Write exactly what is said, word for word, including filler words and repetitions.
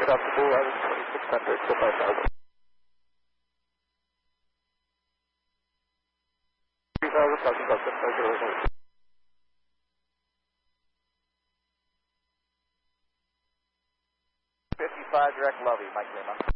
deductible, I was twenty-six hundred to five thousand. three thousand, talking about seven five zero. fifty-five direct Lovey, Mike Lima.